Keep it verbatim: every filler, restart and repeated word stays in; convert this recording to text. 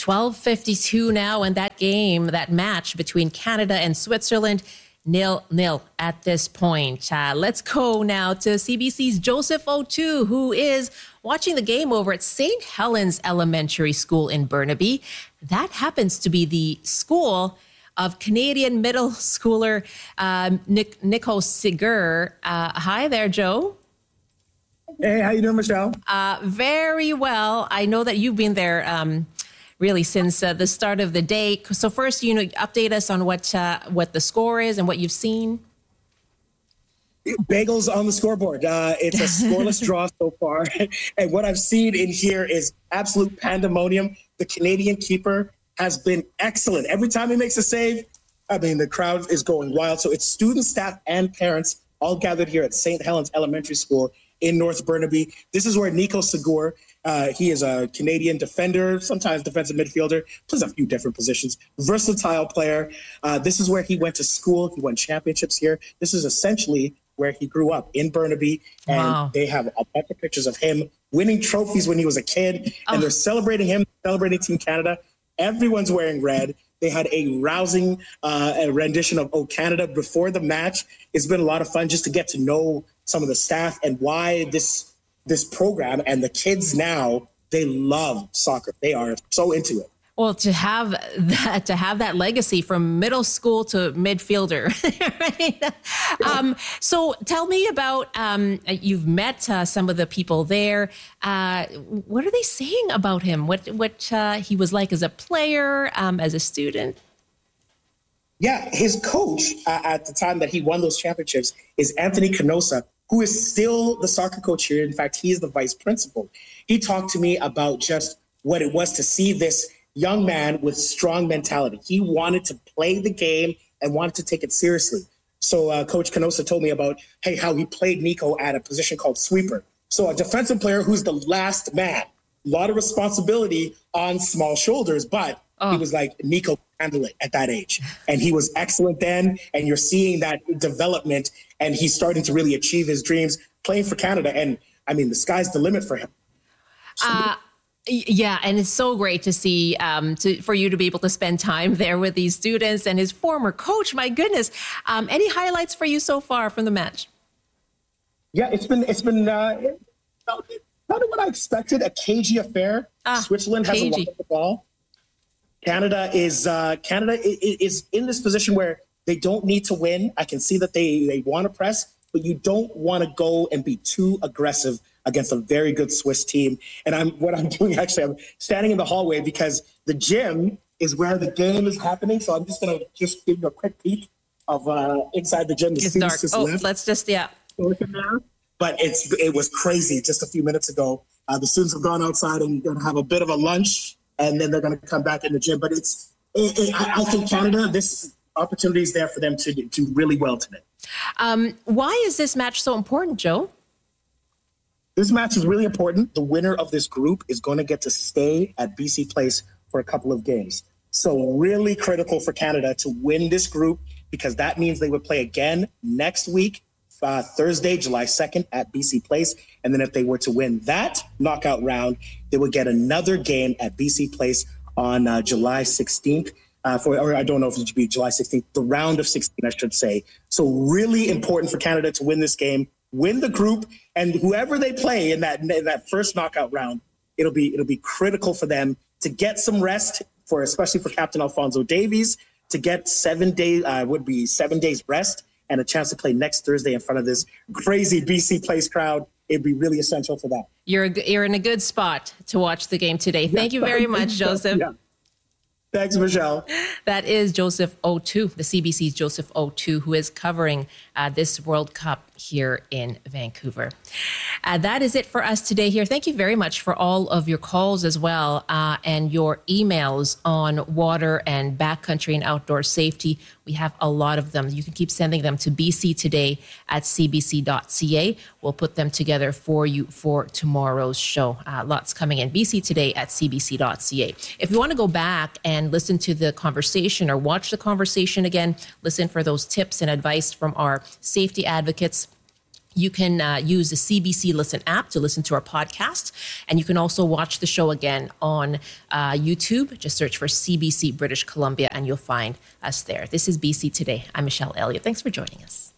twelve fifty-two now, and that game, that match between Canada and Switzerland, nil nil at this point. Uh, let's go now to C B C's Joseph O'Toole, who is watching the game over at Saint Helens Elementary School in Burnaby. That happens to be the school of Canadian middle schooler um, Nick, Nico Sigur. Uh, hi there, Joe. Hey, how you doing, Michelle? Uh, very well. I know that you've been there um, really since uh, the start of the day. So first, you know, update us on what uh, what the score is and what you've seen. Bagels on the scoreboard. Uh, it's a scoreless draw so far. And what I've seen in here is absolute pandemonium. The Canadian keeper has been excellent. Every time he makes a save, I mean, the crowd is going wild. So it's students, staff, and parents all gathered here at Saint Helens Elementary School in North Burnaby. This is where Nico Sigur, uh, he is a Canadian defender, sometimes defensive midfielder, plays a few different positions, versatile player. Uh, this is where he went to school. He won championships here. This is essentially where he grew up, in Burnaby. And wow. They have a bunch of pictures of him winning trophies when he was a kid. Oh. And they're celebrating him, celebrating Team Canada. Everyone's wearing red. They had a rousing uh, a rendition of "Oh Canada" before the match. It's been a lot of fun just to get to know some of the staff and why this this program and the kids now, they love soccer. They are so into it. Well, to have that to have that legacy from middle school to midfielder, right? Um, so tell me about, um, you've met uh, some of the people there. Uh, what are they saying about him? What what uh, he was like as a player, um, as a student? Yeah, his coach uh, at the time that he won those championships is Anthony Canosa, who is still the soccer coach here. In fact, he is the vice principal. He talked to me about just what it was to see this young man with strong mentality. He wanted to play the game and wanted to take it seriously. So uh, Coach Canosa told me about, hey, how he played Nico at a position called sweeper. So a defensive player who's the last man, a lot of responsibility on small shoulders, but oh. he was like, Nico handle it at that age. And he was excellent then. And you're seeing that development, and he's starting to really achieve his dreams playing for Canada. And I mean, the sky's the limit for him. So, uh- Yeah, and it's so great to see um, to, for you to be able to spend time there with these students and his former coach. My goodness, um, any highlights for you so far from the match? Yeah, it's been it's been uh, not what I expected. A cagey affair. Ah, Switzerland has a lot of the ball. Canada is uh, Canada is in this position where they don't need to win. I can see that they they want to press, but you don't want to go and be too aggressive against a very good Swiss team. And I'm what I'm doing, actually, I'm standing in the hallway because the gym is where the game is happening. So I'm just going to just give you a quick peek of uh, inside the gym. The it's dark. Oh, left. Let's just, yeah. But it's it was crazy just a few minutes ago. Uh, the students have gone outside and going to have a bit of a lunch, and then they're going to come back in the gym. But it's, it, it, I, I think Canada, this opportunity is there for them to do really well today. Um, why is this match so important, Joe? This match is really important. The winner of this group is going to get to stay at B C Place for a couple of games. So really critical for Canada to win this group, because that means they would play again next week, uh, Thursday, July second at B C Place. And then if they were to win that knockout round, they would get another game at B C Place on uh, July sixteenth. Uh, for, or I don't know if it should be July sixteenth, the round of sixteen, I should say. So really important for Canada to win this game, win the group, and whoever they play in that in that first knockout round, it'll be it'll be critical for them to get some rest, for especially for Captain Alfonso Davies, to get seven days uh, would be seven days rest and a chance to play next Thursday in front of this crazy B C Place crowd. It'd be really essential for that. You're you're in a good spot to watch the game today. Thank yeah, you very much, Joseph. Yeah. Thanks, Michelle. That is Joseph O'Toole, the C B C's Joseph O'Toole, who is covering uh, this World Cup here in Vancouver. Uh, that is it for us today here. Thank you very much for all of your calls as well uh, and your emails on water and backcountry and outdoor safety. We have a lot of them. You can keep sending them to b c today at c b c dot c a. We'll put them together for you for tomorrow's show. Uh, lots coming in. b c today at c b c dot c a. If you want to go back and listen to the conversation or watch the conversation again, listen for those tips and advice from our safety advocates, You can uh, use the C B C Listen app to listen to our podcast. And you can also watch the show again on uh, YouTube. Just search for C B C British Columbia and you'll find us there. This is B C Today. I'm Michelle Elliott. Thanks for joining us.